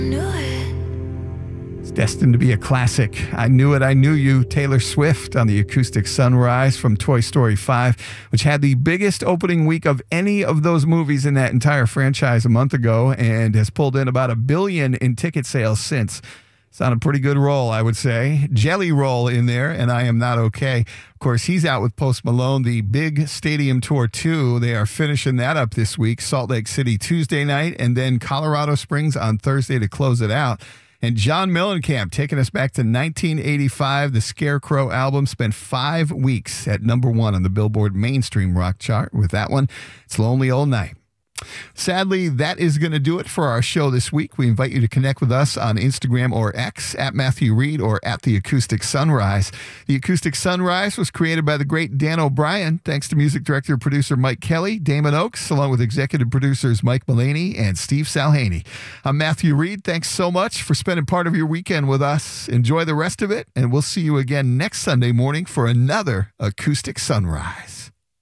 It's destined to be a classic. I Knew It, I Knew You, Taylor Swift on the acoustic Sunrise from Toy Story 5, which had the biggest opening week of any of those movies in that entire franchise a month ago and has pulled in about $1 billion in ticket sales since. It's on a pretty good roll, I would say. Jelly Roll in there, and I Am Not Okay. Of course, he's out with Post Malone, the big stadium tour 2. They are finishing that up this week. Salt Lake City Tuesday night, and then Colorado Springs on Thursday to close it out. And John Mellencamp taking us back to 1985. The Scarecrow album spent 5 weeks at #1 on the Billboard mainstream rock chart with that one. It's Lonely Old Night. Sadly, that is going to do it for our show this week. We invite you to connect with us on Instagram or X, at Matthew Reed or at The Acoustic Sunrise. The Acoustic Sunrise was created by the great Dan O'Brien, thanks to music director and producer Mike Kelly, Damon Oakes, along with executive producers Mike Mullaney and Steve Salhaney. I'm Matthew Reed. Thanks so much for spending part of your weekend with us. Enjoy the rest of it, and we'll see you again next Sunday morning for another Acoustic Sunrise.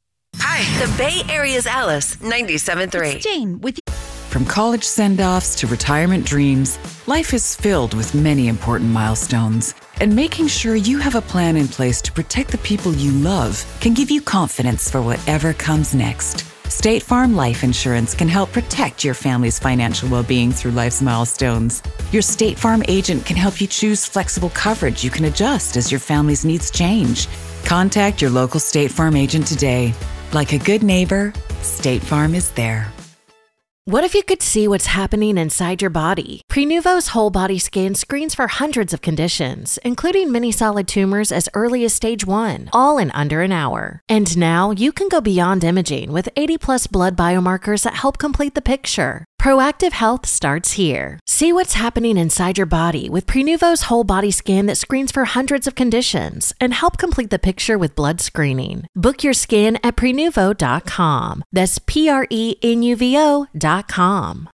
Hi, the Bay Area's Alice, 97.3. It's Jane with you. From college send-offs to retirement dreams, life is filled with many important milestones. And making sure you have a plan in place to protect the people you love can give you confidence for whatever comes next. State Farm Life Insurance can help protect your family's financial well-being through life's milestones. Your State Farm agent can help you choose flexible coverage you can adjust as your family's needs change. Contact your local State Farm agent today. Like a good neighbor, State Farm is there. What if you could see what's happening inside your body? Prenuvo's whole body scan screens for hundreds of conditions, including many solid tumors as early as stage 1, all in under an hour. And now you can go beyond imaging with 80+ blood biomarkers that help complete the picture. Proactive health starts here. See what's happening inside your body with Prenuvo's whole body scan that screens for hundreds of conditions and help complete the picture with blood screening. Book your scan at Prenuvo.com. That's Prenuvo.com.